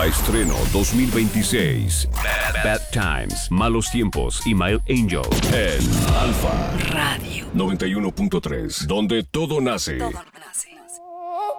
Nueva estreno 2026. Bad Times, Malos Tiempos y Mild Angel en Alfa Radio 91.3, donde todo nace. Todo nace.